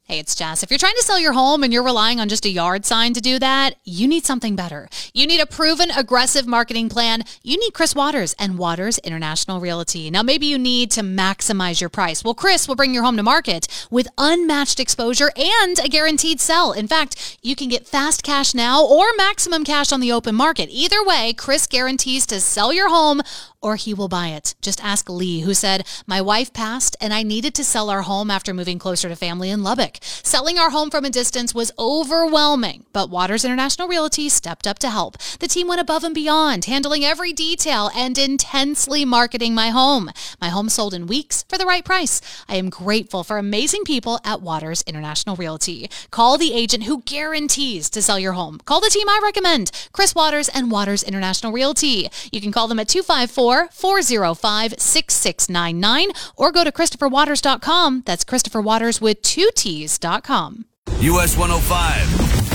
Hey, it's Jess. If you're trying to sell your home and you're relying on just a yard sign to do that, you need something better. You need a proven, aggressive marketing plan. You need Chris Waters and Waters International Realty. Now, maybe you need to maximize your price. Well, Chris will bring your home to market with unmatched exposure and a guaranteed sell. In fact, you can get fast cash now or maximum cash on the open market. Either way, Chris guarantees to sell your home or he will buy it. Just ask Lee, who said, "My wife passed and I needed to sell our home after moving closer to family in Lubbock. Selling our home from a distance was overwhelming, but Waters International Realty stepped up to help. The team went above and beyond, handling every detail and intensely marketing my home. My home sold in weeks for the right price. I am grateful for amazing people at Waters International Realty. Call the agent who guarantees to sell your home. Call the team I recommend, Chris Waters and Waters International Realty. You can call them at 254-405-6699 or go to ChristopherWaters.com. That's Christopher Waters with 2 T's.com. US 105.